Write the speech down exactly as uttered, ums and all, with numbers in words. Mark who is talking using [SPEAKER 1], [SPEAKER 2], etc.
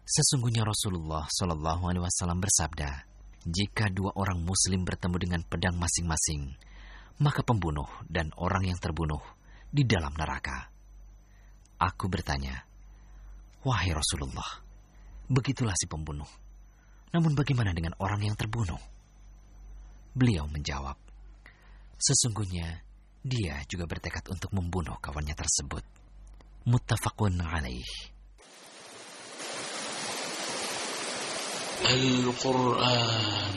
[SPEAKER 1] Sesungguhnya Rasulullah Shallallahu Alaihi Wasallam bersabda, jika dua orang Muslim bertemu dengan pedang masing-masing, maka pembunuh dan orang yang terbunuh di dalam neraka. Aku bertanya, wahai Rasulullah, begitulah si pembunuh. Namun bagaimana dengan orang yang terbunuh? Beliau menjawab, sesungguhnya dia juga bertekad untuk membunuh kawannya tersebut. Muttafaqun alaih.
[SPEAKER 2] Al-Quran